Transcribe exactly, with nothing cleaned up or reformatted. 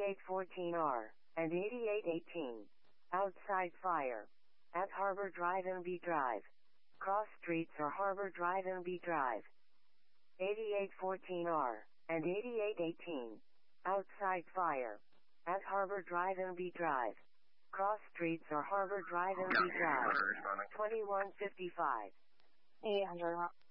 eighty-eight fourteen R, and eighty-eight eighteen. Outside fire. At Harbor Drive N B Drive. Cross streets or Harbor Drive N B Drive. eighty-eight fourteen R, and eighty-eight eighteen. Outside fire. At Harbor Drive N B Drive. Cross streets or Harbor Drive N B Drive. twenty-one fifty-five. eight hundred.